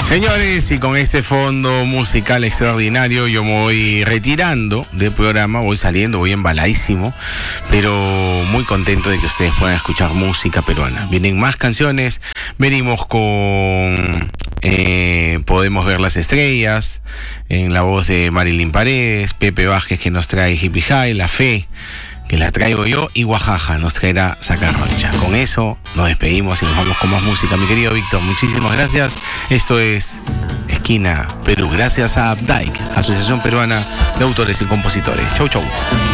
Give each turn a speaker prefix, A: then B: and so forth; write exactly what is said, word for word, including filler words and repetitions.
A: Señores, y con este fondo musical extraordinario yo me voy retirando del programa, voy saliendo, voy embaladísimo, pero muy contento de que ustedes puedan escuchar música peruana. Vienen más canciones, venimos con eh, Podemos Ver las Estrellas, en la voz de Marilyn Paredes, Pepe Vázquez que nos trae Hippie High, La Fe, que la traigo yo, y Oaxaca nos traerá Sacarroncha. Con eso nos despedimos y nos vamos con más música. Mi querido Víctor, muchísimas gracias. Esto es Esquina Perú, gracias a APDAIC, Asociación Peruana de Autores y Compositores. Chau, chau.